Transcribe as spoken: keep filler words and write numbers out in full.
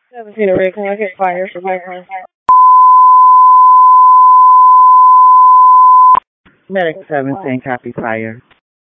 Haven't seen a red car. I get fire. Survivor. Medic seventeen, copy fire.